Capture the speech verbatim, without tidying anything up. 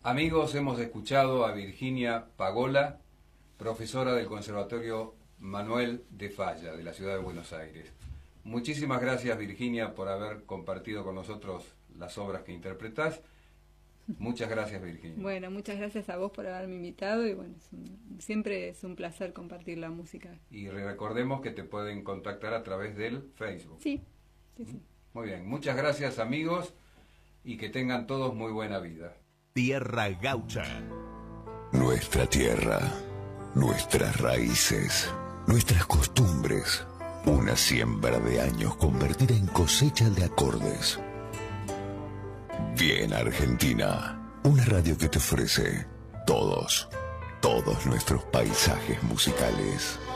Amigos, hemos escuchado a Virginia Pagola, profesora del Conservatorio Manuel de Falla, de la ciudad de Buenos Aires. Muchísimas gracias, Virginia, por haber compartido con nosotros las obras que interpretás. Muchas gracias, Virginia. Bueno, muchas gracias a vos por haberme invitado y bueno, es un, siempre es un placer compartir la música. Y recordemos que te pueden contactar a través del Facebook. Sí, sí, sí. Muy bien, muchas gracias, amigos, y que tengan todos muy buena vida. Tierra Gaucha. Nuestra tierra, nuestras raíces, nuestras costumbres. Una siembra de años convertida en cosecha de acordes. Bien Argentina, una radio que te ofrece todos, todos nuestros paisajes musicales.